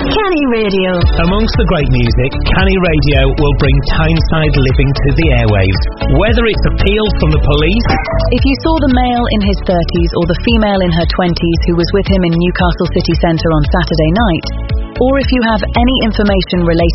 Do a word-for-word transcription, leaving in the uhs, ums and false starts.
Canny Radio. Amongst the great music, Canny Radio will bring Tyneside living to the airwaves. Whether it's appeals from the police... If you saw the male in his thirties or the female in her twenties who was with him in Newcastle city centre on Saturday night, or if you have any information relating